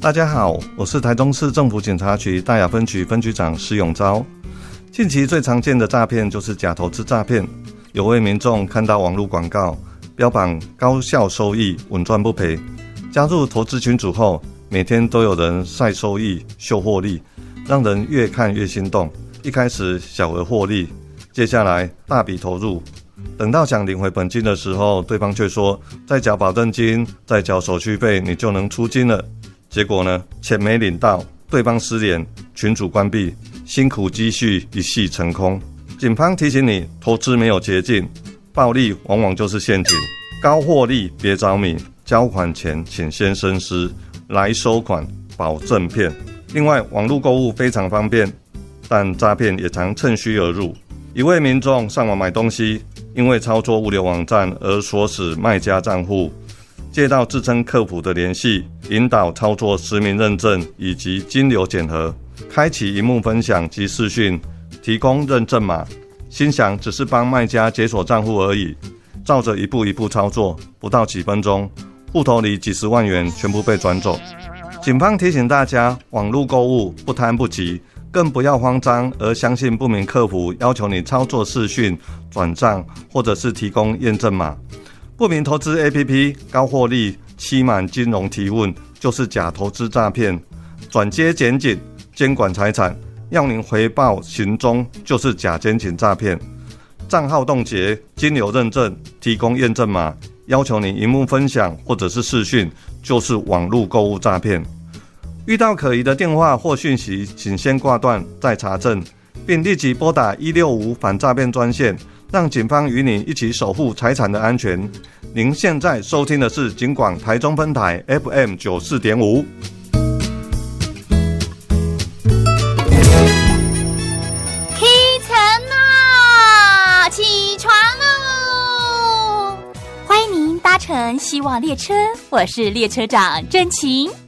大家好，我是台中市政府警察局大雅分局分局长施永昭。近期最常见的诈骗就是假投资诈骗，有位民众看到网络广告，标榜高效收益、稳赚不赔，加入投资群组后，每天都有人晒收益、秀获利，让人越看越心动。一开始小额获利，接下来大笔投入，等到想领回本金的时候，对方却说再缴保证金、再缴手续费，你就能出金了。结果呢，钱没领到，对方失联，群组关闭，辛苦积蓄一夕成空。警方提醒你，投资没有捷径，暴利往往就是陷阱，高获利别着迷，交款前请先深思，来收款保证骗。另外，网络购物非常方便，但诈骗也常趁虚而入。一位民众上网买东西，因为操作物流网站而锁死卖家账户，接到自称客服的联系，引导操作实名认证以及金流检核，开启萤幕分享及视讯，提供认证码，心想只是帮卖家解锁账户而已，照着一步一步操作，不到几分钟，户头里几十万元全部被转走。警方提醒大家，网络购物不贪不急，更不要慌张而相信不明客服要求你操作视讯、转账或者是提供验证码。不明投资 APP 高获利、欺瞒金融提问就是假投资诈骗，转接检警监管财产要您回报行踪就是假监警诈骗，账号冻结、金流认证、提供验证码要求你萤幕分享或者是视讯就是网络购物诈骗。遇到可疑的电话或讯息，请先挂断再查证，并立即拨打165反诈骗专线，让警方与你一起守护财产的安全。您现在收听的是警广台中分台 FM 94.5。 起床啦！起床喽！欢迎您搭乘希望列车，我是列车长真晴。